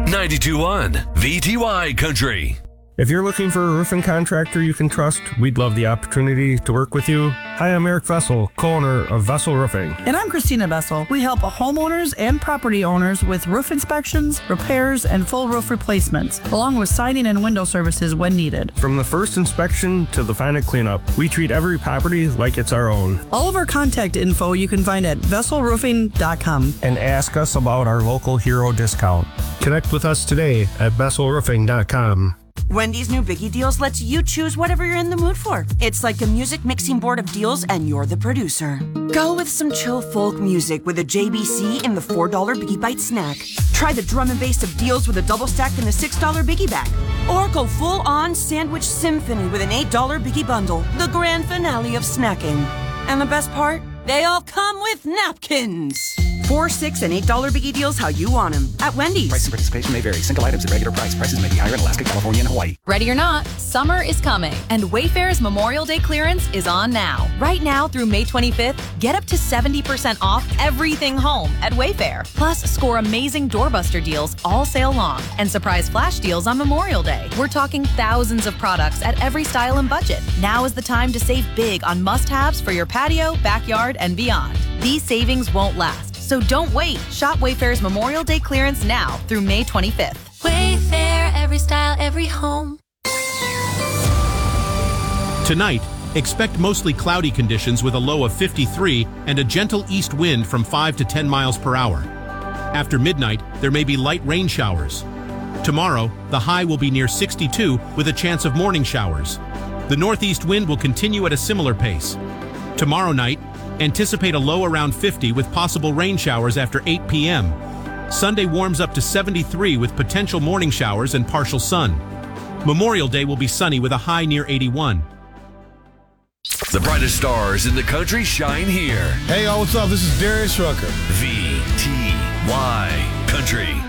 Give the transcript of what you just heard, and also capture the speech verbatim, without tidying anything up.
ninety-two point one V T Y Country. If you're looking for a roofing contractor you can trust, we'd love the opportunity to work with you. Hi, I'm Eric Vessel, co-owner of Vessel Roofing. And I'm Christina Vessel. We help homeowners and property owners with roof inspections, repairs, and full roof replacements, along with siding and window services when needed. From the first inspection to the final cleanup, we treat every property like it's our own. All of our contact info you can find at vessel roofing dot com. And ask us about our local hero discount. Connect with us today at vessel roofing dot com. Wendy's new Biggie Deals lets you choose whatever you're in the mood for. It's like a music mixing board of deals and you're the producer. Go with some chill folk music with a J B C in the four dollar Biggie Bite snack. Try the drum and bass of deals with a double stack in the six dollar Biggie Bag. Or go full on sandwich symphony with an eight dollar Biggie Bundle, the grand finale of snacking. And the best part? They all come with napkins. Four, six, and eight dollar Biggie Deals how you want them at Wendy's. Price and participation may vary. Single items at regular price. Prices may be higher in Alaska, California, and Hawaii. Ready or not, summer is coming, and Wayfair's Memorial Day clearance is on now. Right now through May twenty-fifth, get up to seventy percent off everything home at Wayfair. Plus, score amazing doorbuster deals all sale long and surprise flash deals on Memorial Day. We're talking thousands of products at every style and budget. Now is the time to save big on must-haves for your patio, backyard, and beyond. These savings won't last. So don't wait. Shop Wayfair's Memorial Day clearance now through May twenty-fifth. Wayfair, every style, every home. Tonight, expect mostly cloudy conditions with a low of fifty-three and a gentle east wind from five to ten miles per hour. After midnight, there may be light rain showers. Tomorrow, the high will be near sixty-two with a chance of morning showers. The northeast wind will continue at a similar pace. Tomorrow night, anticipate a low around fifty with possible rain showers after eight p m Sunday warms up to seventy-three with potential morning showers and partial sun. Memorial Day will be sunny with a high near eighty-one. The brightest stars in the country shine here. Hey, y'all, what's up? This is Darius Rucker. V T Y Country.